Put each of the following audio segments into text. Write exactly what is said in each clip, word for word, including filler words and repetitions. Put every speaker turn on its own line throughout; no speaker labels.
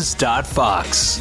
news dot fox.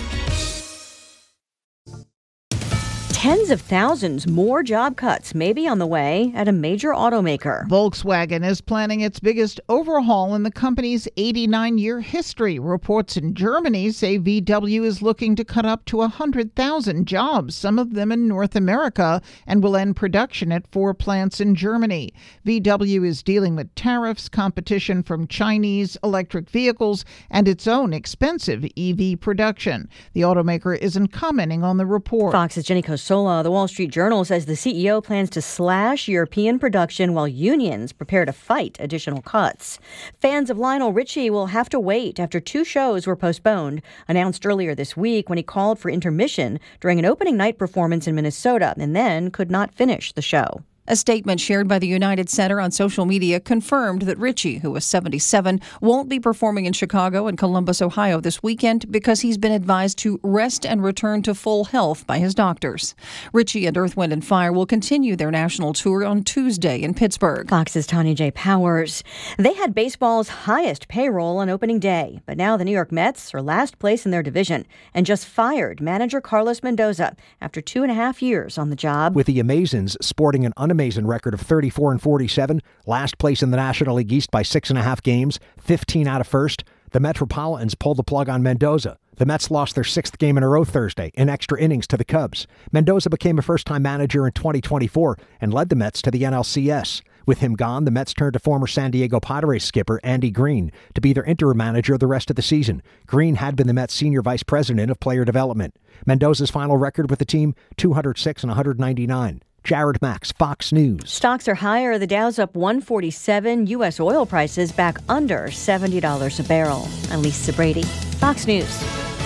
Tens of thousands more job cuts may be on the way at a major automaker.
Volkswagen is planning its biggest overhaul in the company's eighty-nine-year history. Reports in Germany say V W is looking to cut up to one hundred thousand jobs, some of them in North America, and will end production at four plants in Germany. V W is dealing with tariffs, competition from Chinese electric vehicles, and its own expensive E V production. The automaker isn't commenting on the report.
Fox's Jenny Cosola. The Wall Street Journal says the C E O plans to slash European production while unions prepare to fight additional cuts. Fans of Lionel Richie will have to wait after two shows were postponed, announced earlier this week when he called for intermission during an opening night performance in Minnesota and then could not finish the show.
A statement shared by the United Center on social media confirmed that Richie, who was seventy-seven, won't be performing in Chicago and Columbus, Ohio this weekend because he's been advised to rest and return to full health by his doctors. Richie and Earth, Wind and Fire will continue their national tour on Tuesday in Pittsburgh.
Fox's Tanya J. Powers. They had baseball's highest payroll on opening day, but now the New York Mets are last place in their division and just fired manager Carlos Mendoza after two and a half years on the job.
With the Amazons sporting an unamazing record of thirty-four and forty-seven, last place in the National League East by six and a half games, fifteen out of first, the Metropolitans pulled the plug on Mendoza. The Mets lost their sixth game in a row Thursday in extra innings to the Cubs. Mendoza became a first-time manager in twenty twenty-four and led the Mets to the N L C S. With him gone, the Mets turned to former San Diego Padres skipper Andy Green to be their interim manager the rest of the season. Green had been the Mets senior vice president of player development. Mendoza's final record with the team, two hundred six and one hundred ninety-nine. Jared Max, Fox News.
Stocks are higher. The Dow's up one forty-seven. U S oil prices back under seventy dollars a barrel. I'm Lisa Brady, Fox News.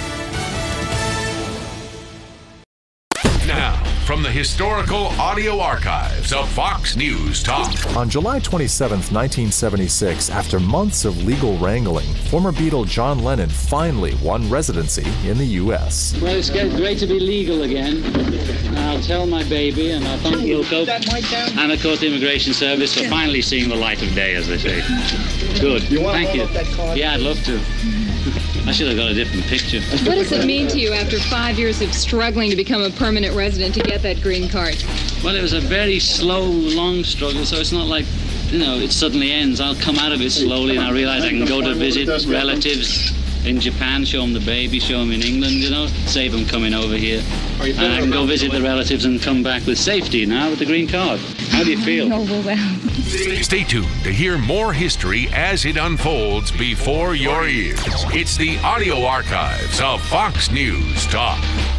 Now, from the historical audio archives of Fox News Talk.
On July twenty-seventh, nineteen seventy-six, after months of legal wrangling, former Beatle John Lennon finally won residency in the U S.
Well, it's great to be legal again. I'll tell my baby, and I thank Wilco and, of course, the Immigration Service for finally seeing the light of day, as they say. Good. Thank you. Yeah, I'd love to. I should have got a different picture.
What does it mean to you after five years of struggling to become a permanent resident to get that green card?
Well, it was a very slow, long struggle, so it's not like, you know, it suddenly ends. I'll come out of it slowly, and I realize I can go to visit relatives in Japan, show them the baby, show them in England, you know, save them coming over here. And I can go visit the relatives and come back with safety now with the green card. How do you feel?
Overwhelmed.
Stay tuned to hear more history as it unfolds before your ears. It's the audio archives of Fox News Talk.